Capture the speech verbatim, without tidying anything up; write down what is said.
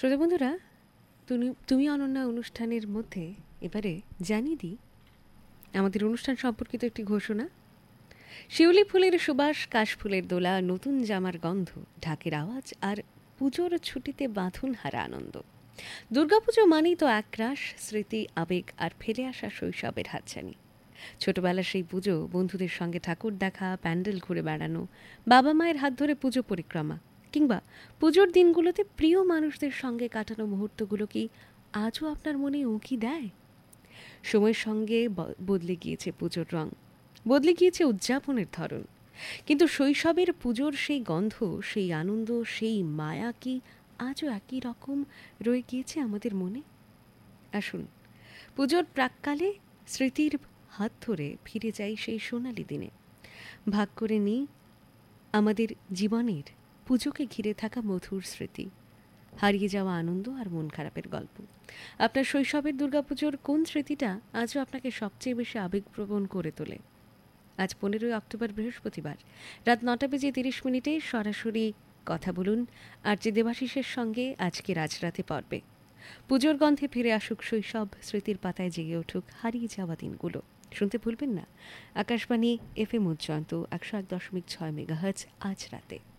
শ্রোতা বন্ধুরা, তুমি তুমি অনন্যা অনুষ্ঠানের মধ্যে এবারে জানিয়ে দিই আমাদের অনুষ্ঠান সম্পর্কিত একটি ঘোষণা। শিউলি ফুলের সুবাস, কাশফুলের দোলা, নতুন জামার গন্ধ, ঢাকের আওয়াজ আর পুজোর ছুটিতে বাঁধন হারা আনন্দ। দুর্গাপুজো মানেই তো একরাশ স্মৃতি, আবেগ আর ফেলে আসা শৈশবের হাতছানি। ছোটবেলার সেই পুজো, বন্ধুদের সঙ্গে ঠাকুর দেখা, প্যান্ডেল ঘুরে বেড়ানো, বাবা মায়ের হাত ধরে পুজো পরিক্রমা, কিংবা পুজোর দিনগুলোতে প্রিয় মানুষদের সঙ্গে কাটানো মুহূর্তগুলো কি আজও আপনার মনে উঁকি দেয়? সময়ের সঙ্গে বদলে গিয়েছে পুজোর রং, বদলে গিয়েছে উদযাপনের ধরন, কিন্তু শৈশবের পুজোর সেই গন্ধ, সেই আনন্দ, সেই মায়া কি আজও একই রকম রয়ে গিয়েছে আমাদের মনে? আসুন, পুজোর প্রাক্কালে স্মৃতির হাত ধরে ফিরে যাই সেই সোনালি দিনে, ভাগ করে নিই আমাদের জীবনের পুজোকে ঘিরে থাকা মধুর স্মৃতি, হারিয়ে যাওয়া আনন্দ আর মন খারাপের গল্প। আপনার শৈশবের দুর্গাপুজোর কোন স্মৃতিটা আজও আপনাকে সবচেয়ে বেশি আবেগপ্রবণ করে তোলে? আজ পনেরোই অক্টোবর, বৃহস্পতিবার, রাত নটা বেজে তিরিশ মিনিটে সরাসরি কথা বলুন আর যে দেবাশিসের সঙ্গে আজকে রাজরাতে পর্বে। পুজোর গন্ধে ফিরে আসুক শৈশব, স্মৃতির পাতায় জেগে উঠুক হারিয়ে যাওয়া দিনগুলো। শুনতে ভুলবেন না আকাশবাণী এফ এম উজ্জয়ন্ত একশো এক দশমিক ছয় মেগাহার্জ আজ রাতে।